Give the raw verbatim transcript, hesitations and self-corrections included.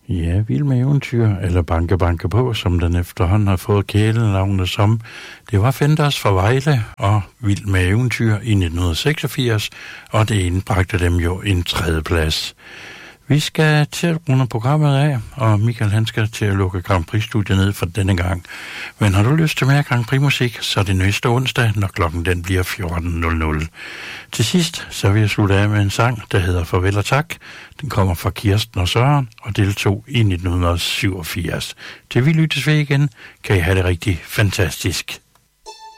Ja, Vild med Eventyr, eller Banke Banke På, som den efterhånden har fået kælenavnet som. Det var Fenders fra Vejle og Vild med Eventyr i nitten seksogfirs, og det indbragte dem jo en tredje plads. Vi skal til at runde programmet af, og Michael han skal til at lukke Grand Prix-studiet ned for denne gang. Men har du lyst til mere Grand Prix-musik, så er det næste onsdag, når klokken den bliver fjorten nul nul. Til sidst, så vil jeg slutte af med en sang, der hedder Farvel og Tak. Den kommer fra Kirsten og Søren og deltog i nitten syvogfirs. Til vi lyttes ved igen, kan I have det rigtig fantastisk.